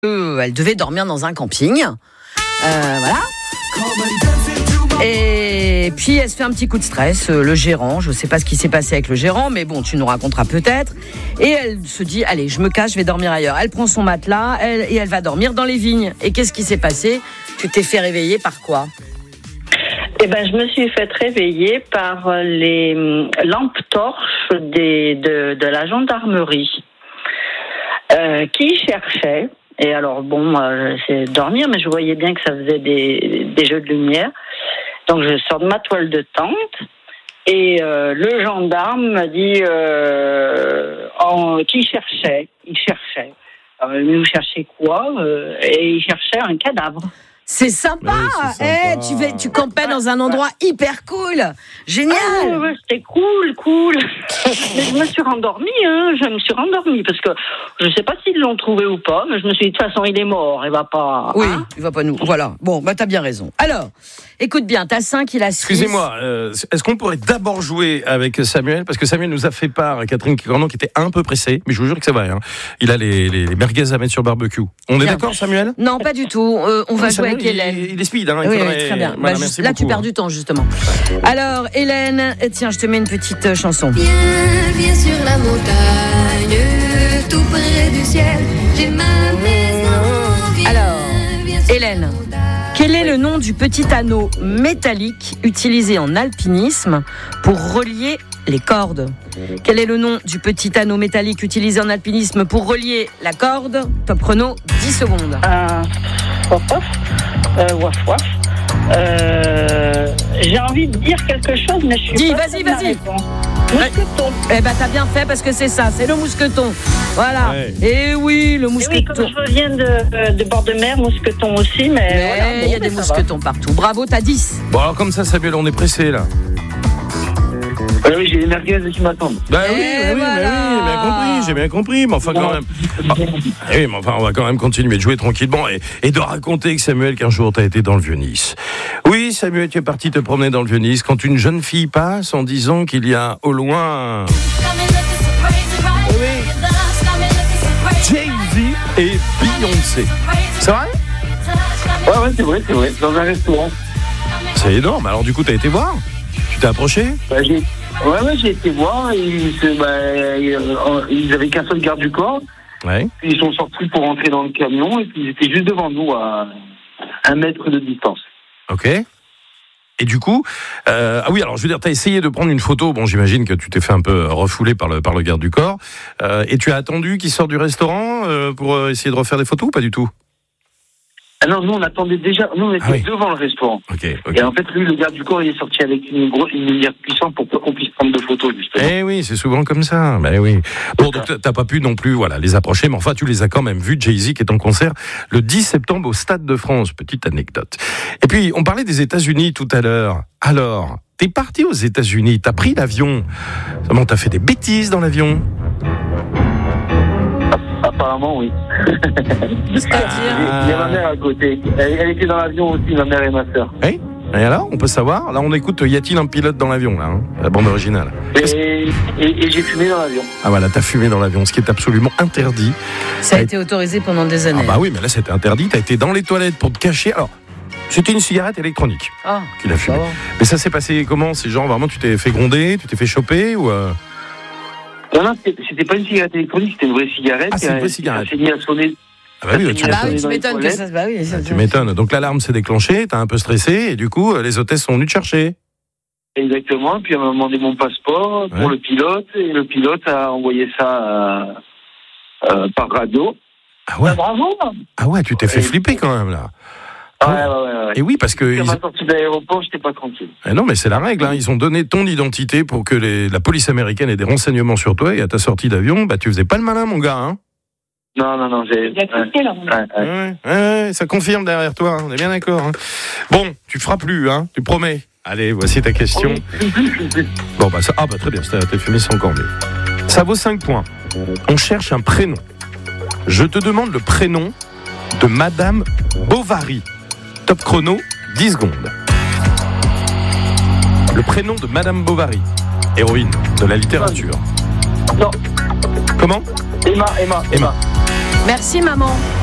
Elle devait dormir dans un camping. Voilà. Et puis elle se fait un petit coup de stress, le gérant, je ne sais pas ce qui s'est passé avec le gérant, mais bon, tu nous raconteras peut-être. Et elle se dit, allez, je me cache, je vais dormir ailleurs. Elle prend son matelas et elle va dormir dans les vignes. Et qu'est-ce qui s'est passé ? Tu t'es fait réveiller par quoi ? Eh ben, je me suis fait réveiller par les lampes torches de la gendarmerie qui cherchaient. Et alors, bon, j'essayais de dormir, mais je voyais bien que ça faisait des jeux de lumière. Donc, je sors de ma toile de tente et le gendarme m'a dit qu'il cherchait. Il cherchait. Nous cherchait quoi et il cherchait un cadavre. C'est sympa, oui, c'est sympa. Tu campais dans un endroit hyper cool. Génial. Ouais, c'était cool. Mais je me suis rendormie, parce que je sais pas s'ils l'ont trouvé ou pas, mais je me suis dit, de toute façon, il est mort, il va pas... Oui, il va pas nous... Voilà, bon, t'as bien raison. Alors, écoute bien, t'as 5, il a 6. Excusez-moi, est-ce qu'on pourrait d'abord jouer avec Samuel ? Parce que Samuel nous a fait part, Catherine Cornon, qui était un peu pressée, mais je vous jure que c'est vrai. Hein. Il a les merguez à mettre sur barbecue. On est d'accord, Samuel ? Non, pas du tout. On va jouer avec Hélène. Il est speed, hein. Oui, très bien. Voilà, là, tu perds du temps, justement. Alors, Hélène, tiens, je te mets une petite chanson. Viens sur la montagne, tout près du ciel, j'ai ma maison. Alors, Hélène, quel est le nom du petit anneau métallique utilisé en alpinisme pour relier les cordes ? Quel est le nom du petit anneau métallique utilisé en alpinisme pour relier la corde ? Top chrono, 10 secondes. Waf. J'ai envie de dire quelque chose, mais je suis pas... Vas-y. Mousqueton. Eh ben, t'as bien fait parce que c'est ça, c'est le mousqueton. Voilà. Ouais. Et oui, le mousqueton. Et oui, comme je reviens de bord de mer, mousqueton aussi, mais il y a des mousquetons partout. Bravo, t'as 10. Bon, alors comme ça, Samuel, on est pressé là. Oui, j'ai les merguez qui m'attendent. J'ai bien compris, mais enfin quand même. On va quand même continuer de jouer tranquillement et de raconter que Samuel, qu'un jour t'as été dans le Vieux-Nice. Oui, Samuel, tu es parti te promener dans le Vieux-Nice quand une jeune fille passe en disant qu'il y a au loin Jay-Z et Beyoncé. C'est vrai ? Ouais, c'est vrai, dans un restaurant. C'est énorme, alors du coup t'as été voir ? Tu t'es approché ? J'ai été voir. Ils avaient qu'un seul garde du corps. Ouais. Puis ils sont sortis pour rentrer dans le camion et puis ils étaient juste devant nous à 1 mètre de distance. Ok. Et du coup, alors je veux dire, t'as essayé de prendre une photo. Bon, j'imagine que tu t'es fait un peu refouler par le garde du corps. Et tu as attendu qu'il sorte du restaurant pour essayer de refaire des photos ou pas du tout ? Alors nous on attendait déjà, on était devant le restaurant. Okay. Et en fait lui le garde du corps il est sorti avec une lumière puissante pour pas qu'on puisse prendre de photos justement. Eh oui, c'est souvent comme ça. Oui. Bon, donc t'as pas pu non plus les approcher, mais enfin tu les as quand même vus. Jay-Z qui est en concert le 10 septembre au Stade de France. Petite anecdote. Et puis on parlait des États-Unis tout à l'heure. Alors, t'es parti aux États-Unis, t'as pris l'avion. Comment t'as fait des bêtises dans l'avion ? Apparemment, oui. C'est-à-dire Il y a ma mère à côté. Elle était dans l'avion aussi, ma mère et ma sœur. Oui. Et alors, on peut savoir. Là, on écoute Y a-t-il un pilote dans l'avion, là, la bande originale. Et j'ai fumé dans l'avion. Ah voilà, t'as fumé dans l'avion, ce qui est absolument interdit. Ça a été autorisé pendant des années. Ah bah oui, mais là, c'était interdit. T'as été dans les toilettes pour te cacher. Alors, c'était une cigarette électronique qu'il a fumée. Mais ça s'est passé comment ? C'est genre, vraiment, tu t'es fait gronder, tu t'es fait choper ou Non, c'était pas une cigarette électronique, c'était une vraie cigarette. Ah, c'est une vraie cigarette. Elle s'est mise à sonner. Ah bah oui, tu m'étonnes que ça... tu m'étonnes. Donc l'alarme s'est déclenchée, t'as un peu stressé, et du coup, les hôtesses sont venues te chercher. Exactement, puis elle m'a demandé mon passeport pour le pilote, et le pilote a envoyé ça par radio. Ah ouais. Bravo. Ah ouais, tu t'es fait flipper quand même, là. Ouais. Et oui, parce que... Quand m'a sorti de l'aéroport, j'étais pas tranquille. Non, mais c'est la règle, hein. Ils ont donné ton identité pour que la police américaine ait des renseignements sur toi, et à ta sortie d'avion, tu faisais pas le malin, mon gars, hein. Non, j'ai... Ouais, ça confirme derrière toi, hein. On est bien d'accord, hein. Bon, tu feras plus, hein, tu promets. Allez, voici ta question. Bon, très bien, t'as fumé, c'est encore mieux. Ça vaut 5 points. On cherche un prénom. Je te demande le prénom de Madame Bovary. Top chrono, 10 secondes. Le prénom de Madame Bovary, héroïne de la littérature. Non. Comment ? Emma. Merci, maman.